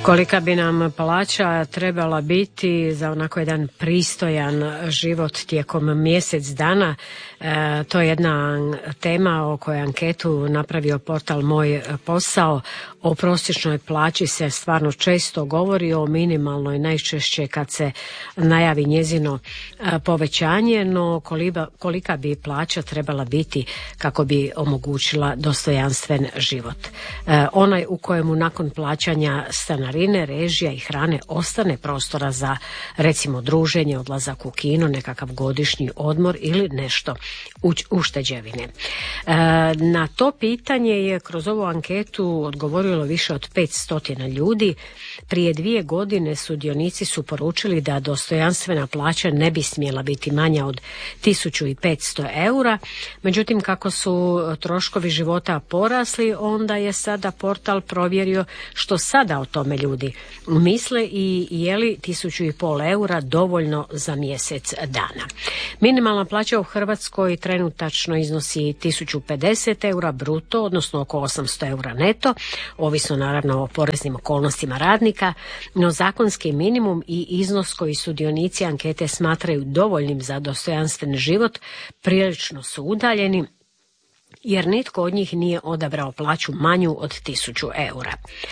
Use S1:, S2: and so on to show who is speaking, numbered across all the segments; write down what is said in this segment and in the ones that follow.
S1: Kolika bi nam plaća trebala biti za onako jedan pristojan život tijekom mjesec dana? To je jedna tema o kojoj anketu napravio portal Moj posao. O prosječnoj plaći se stvarno često govori, o minimalnoj najčešće kad se najavi njezino povećanje, no kolika bi plaća trebala biti kako bi omogućila dostojanstven život. Onaj u kojemu nakon plaćanja stanarine, režija i hrane ostane prostora za recimo druženje, odlazak u kino, nekakav godišnji odmor ili nešto ušteđevine. Na to pitanje je kroz ovu anketu odgovorilo više od 500 ljudi. Prije 2 godine sudionici su poručili da dostojanstvena plaća ne bi smjela biti manja od 1500 eura. Međutim, kako su troškovi života porasli, onda je sada portal provjerio što sada o tome ljudi misle i je li 1500 eura dovoljno za mjesec dana. Minimalna plaća u Hrvatskoj trenutačno iznosi 1050 eura bruto, odnosno oko 800 eura neto, ovisno naravno o poreznim okolnostima radnika, no zakonski minimum i iznos koji sudionici ankete smatraju dovoljnim za dostojanstven život prilično su udaljeni, jer nitko od njih nije odabrao plaću manju od 1000 eura.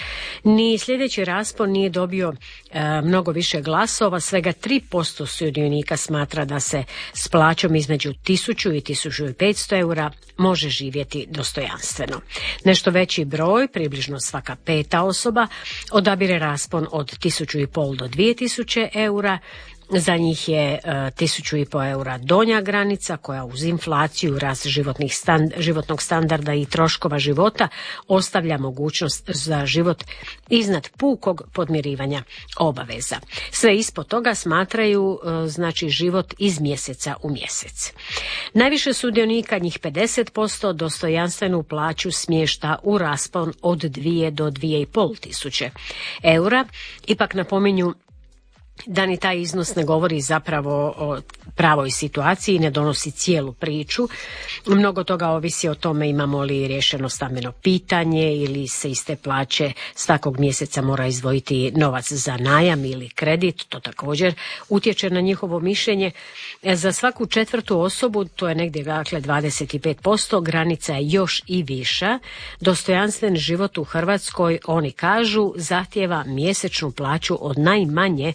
S1: Ni sljedeći raspon nije dobio mnogo više glasova, svega 3% sudionika smatra da se s plaćom između 1000 i 1500 eura može živjeti dostojanstveno. Nešto veći broj, približno svaka 5. osoba, odabire raspon od 1500 do 2000 eura. Za njih je 1500 eura donja granica koja uz inflaciju, rast životnog standarda i troškova života ostavlja mogućnost za život iznad pukog podmirivanja obaveza. Sve ispod toga smatraju znači život iz mjeseca u mjesec. Najviše sudionika, njih 50%, dostojanstvenu plaću smješta u raspon od 2 do 2500 eura. Ipak napominju da ni taj iznos ne govori zapravo o pravoj situaciji, ne donosi cijelu priču. Mnogo toga ovisi o tome imamo li riješeno stambeno pitanje ili se iz te plaće svakog mjeseca mora izdvojiti novac za najam ili kredit, to također utječe na njihovo mišljenje. Za svaku 4. osobu, to je negdje dakle 25%, granica je još i viša. Dostojanstven život u Hrvatskoj, oni kažu, zahtijeva mjesečnu plaću od najmanje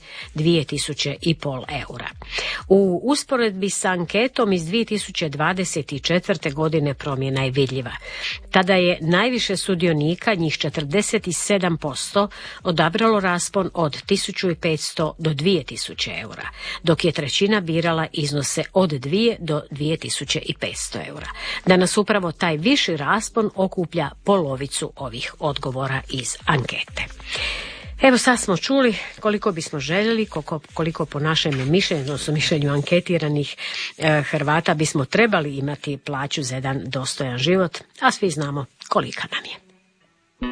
S1: 2500 eura. U usporedbi sa anketom iz 2024. godine promjena je vidljiva. Tada je najviše sudionika, njih 47%, odabralo raspon od 1500 do 2000 eura, dok je trećina birala iznose od 2 do 2500 eura. Danas upravo taj viši raspon okuplja polovicu ovih odgovora iz ankete. Evo sad smo čuli koliko bismo željeli, koliko po našem mišljenju, odnosno mišljenju anketiranih Hrvata bismo trebali imati plaću za jedan dostojan život, a svi znamo kolika nam je.